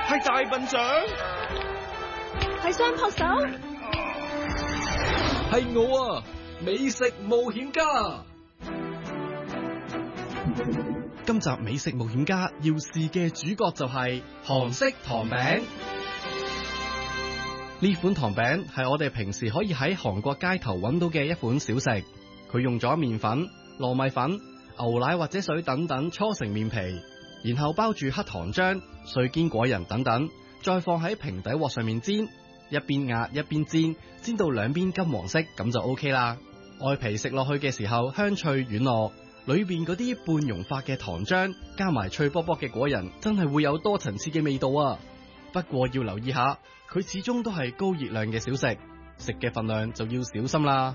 係大笨象， 係雙撲手， 係我啊！美食冒險家。今集美食冒險家要試嘅主角就係韓式糖餅。呢款糖餅係我哋平時可以喺韓國街頭揾到嘅一款小食。佢用咗麵粉、糯米粉、牛奶或者水等等搓成麵皮，然後包住黑糖漿、碎堅果仁等等，再放喺平底鑊上面煎，一邊壓一邊煎，煎到兩邊金黃色咁就 OK 啦。外皮食落去嘅時候香脆軟糯，裏邊嗰啲半溶化嘅糖漿加埋脆卜卜嘅果仁，真係會有多層次嘅味道啊！不過要留意下，佢始終都係高熱量嘅小食，食嘅份量就要小心啦。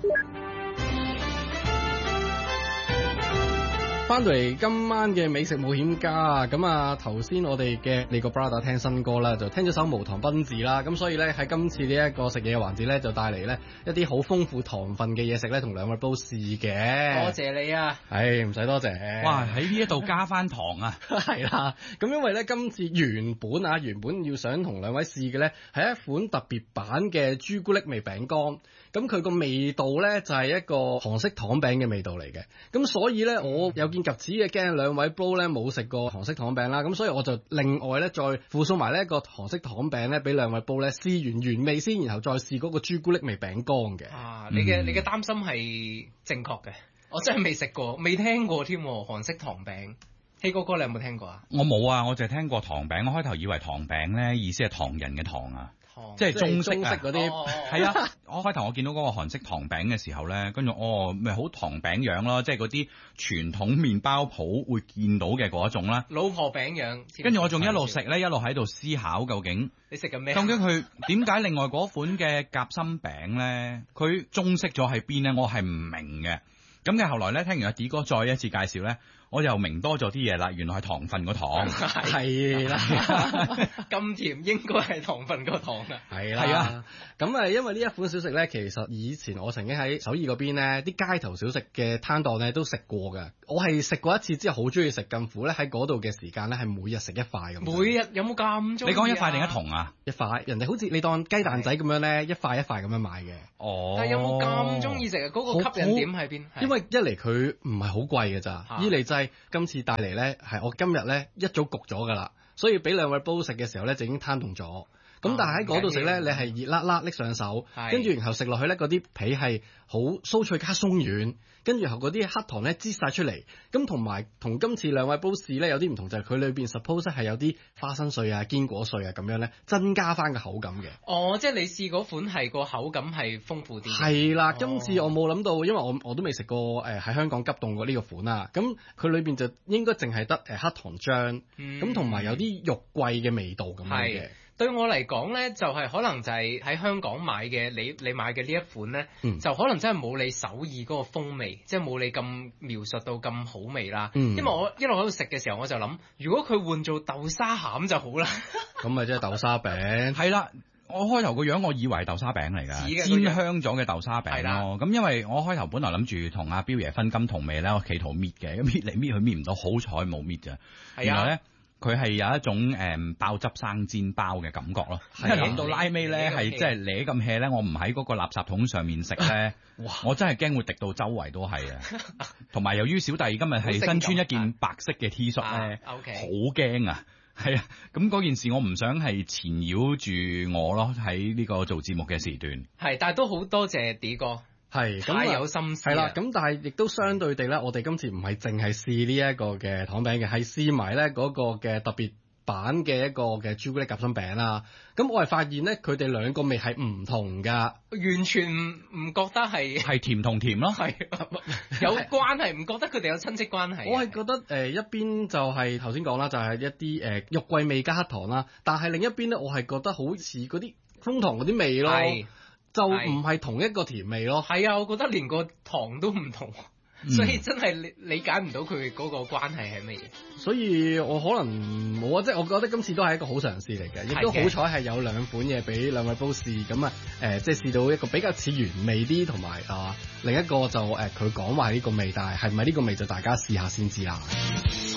翻到嚟今晚嘅美食冒險家啊，咁啊頭先我哋嘅你個 brother 聽新歌啦，就聽咗首無糖賓治啦，咁所以咧喺今次呢一個食嘢嘅環節咧，就帶嚟咧一啲好豐富糖分嘅嘢食咧，同兩位都試嘅。 多謝你啊！ 唔使多謝。 哇！喺呢一度加翻糖啊！ 係啦，咁因為咧今次原本要想同兩位試嘅咧係一款特別版嘅朱古力味餅乾，咁佢個味道咧就係一個韓式糖餅嘅味道嚟嘅，咁所以咧我有見及此嘅驚兩位 bro 咧冇食過韓式糖餅啦，咁所以我就另外咧再附送埋呢一個韓式糖餅咧俾兩位 bro 咧試完原味先，然後再試嗰個朱古力味餅乾嘅。 啊，你嘅擔心係正確嘅，我真係未食過，未聽過添韓式糖餅。希哥哥你有冇聽過啊？ 我冇啊，我淨係聽過糖餅，我開頭以為糖餅咧意思係唐人嘅糖啊。即係中式嗰啲， 係啊！我開頭我見到嗰個韓式糖餅嘅時候咧，跟住咪好糖餅樣咯，即係嗰啲傳統麵包鋪會見到嘅嗰一種啦。 老婆餅樣。 跟住我仲一路食咧，一路喺度思考究竟你食緊咩？ 究竟佢點解另外嗰款嘅夾心餅咧，佢中式咗喺邊咧？我係唔明嘅。咁嘅後來咧，聽完阿 D 哥再一次介紹咧，我又明多咗啲嘢啦。原來係糖分個糖， 係啦， 咁甜應該係糖分個糖啊。 係啦，咁因為呢一款小食咧，其實以前我曾經喺首爾嗰邊咧，啲街頭小食嘅攤檔咧都食過嘅。我係食過一次之後好中意食，近乎咧喺嗰度嘅時間咧係每日食一塊咁。 每日有冇咁中意？ 你講一塊定一桶啊？ 一塊，人哋好似你當雞蛋仔咁樣咧，一塊一塊咁樣買嘅。 哦，但係有冇咁中意食啊？嗰個吸引點喺邊？ 因為一嚟佢唔係好貴嘅咋，二嚟就係今次帶嚟咧係我今日咧一早焗咗噶啦，所以俾兩位煲食嘅時候咧就已經攤凍咗。咁但係喺嗰度食咧，你係熱辣辣拎上手，跟住然後食落去咧，嗰啲皮係好酥脆加鬆軟，跟住後嗰啲黑糖咧擠晒出嚟。咁同今次兩位煲試咧有啲唔同，就係佢裏邊 suppose 係有啲花生碎啊、堅果碎啊咁樣咧，增加翻個口感嘅。 哦，即係你試嗰款係個口感係豐富啲。係啦，今次我冇諗到，因為我都未食過喺香港急凍過呢個款啊。咁佢裏邊就應該淨係得黑糖漿，咁同埋有啲肉桂嘅味道咁樣嘅。 對我嚟講咧，就係可能就係喺香港買嘅，你買嘅呢一款咧，就可能真係冇你首爾嗰個風味，即係冇你咁描述到咁好味啦。因為我一路喺度食嘅時候，我就諗，如果佢換做豆沙餡就好啦。 咁咪即係豆沙餅。 係啦，我開頭個樣我以為係豆沙餅嚟㗎，煎香咗嘅豆沙餅咯。咁因為我開頭本來諗住同阿彪爺分金同味咧，我企圖搣嘅，咁搣嚟搣去搣唔到，好彩冇搣咋。原來咧。佢係有一種爆汁生煎包嘅感覺咯，因為諗到拉尾咧係即係攣咁 hea 咧，我唔喺嗰個垃圾桶上面食咧，我真係驚會滴到周圍都係啊！同埋由於小弟今日係身穿一件白色嘅 T 恤咧，好驚啊！係啊，咁嗰件事我唔想係纏繞住我咯，喺呢個做節目嘅時段。 係，但係都好多謝 D 哥。 係咁太有心思係啦，咁但係亦都相對地咧，我哋今次唔係淨係試呢一個嘅糖餅嘅，係試埋咧嗰個嘅特別版嘅一個嘅朱古力夾心餅啦。咁我係發現咧，佢哋兩個味係唔同㗎， 完全唔覺得係甜同甜咯， 係有關係，唔覺得佢哋有親戚關係。 我係覺得一邊就係頭先講啦，就係一啲肉桂味加黑糖啦，但係另一邊咧，我係覺得好似嗰啲楓糖嗰啲味咯。就唔係同一個甜味咯。 係啊，我覺得連個糖都唔同，所以真係理解唔到佢嗰個關係係乜嘢。 所以我可能冇啊，即係我覺得今次都係一個好嘗試嚟嘅，亦都好彩係有兩款嘢俾兩位煲試，咁即係試到一個比較似原味啲，同埋另一個就佢講話呢個味，但係咪呢個味就大家試下先知啦。